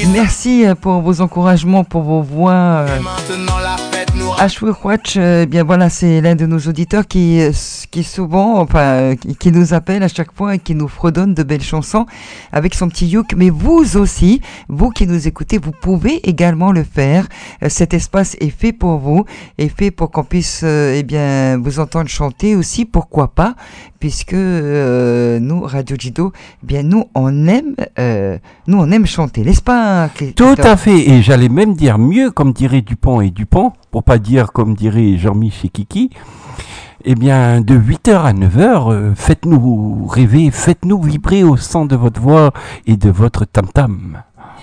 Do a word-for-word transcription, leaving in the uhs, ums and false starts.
merci pour vos encouragements, pour vos voix. Euh, Ashwatch, euh, bien voilà, c'est l'un de nos auditeurs qui, qui souvent, enfin, qui, qui nous appelle à chaque fois et qui nous fredonne de belles chansons avec son petit youk. Mais vous aussi, vous qui nous écoutez, vous pouvez également le faire. Euh, cet espace est fait pour vous, est fait pour qu'on puisse, euh, eh bien, vous entendre chanter aussi. Pourquoi pas, puisque euh, nous, Radio Jido, eh bien, nous on aime, euh, nous on aime chanter, n'est-ce pas, Christophe ? Tout à fait. Et j'allais même dire mieux, comme dirait Dupont et Dupont, pour pas dire comme dirait Jean-Michel et Kiki. Eh bien, de huit heures à neuf heures, euh, faites-nous rêver, faites-nous vibrer au son de votre voix et de votre tam-tam.